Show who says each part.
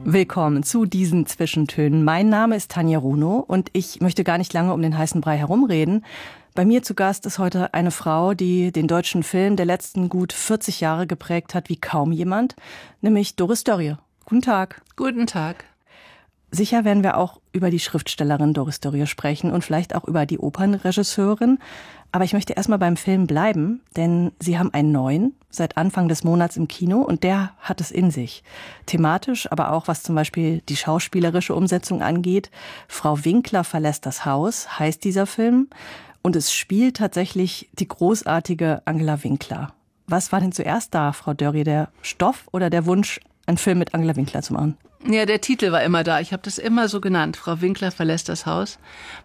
Speaker 1: Willkommen zu diesen Zwischentönen. Mein Name ist Tanja Runo und ich möchte gar nicht lange um den heißen Brei herumreden. Bei mir zu Gast ist heute eine Frau, die den deutschen Film der letzten gut 40 Jahre geprägt hat wie kaum jemand, nämlich Doris Dörrie. Guten Tag.
Speaker 2: Guten Tag.
Speaker 1: Sicher werden wir auch über die Schriftstellerin Doris Dörrie sprechen und vielleicht auch über die Opernregisseurin. Aber ich möchte erstmal beim Film bleiben, denn Sie haben einen neuen, seit Anfang des Monats im Kino, und der hat es in sich. Thematisch, aber auch was zum Beispiel die schauspielerische Umsetzung angeht. Frau Winkler verlässt das Haus, heißt dieser Film. Und es spielt tatsächlich die großartige Angela Winkler. Was war denn zuerst da, Frau Dörrie, der Stoff oder der Wunsch, einen Film mit Angela Winkler zu machen?
Speaker 2: Ja, der Titel war immer da. Ich habe das immer so genannt. Frau Winkler verlässt das Haus.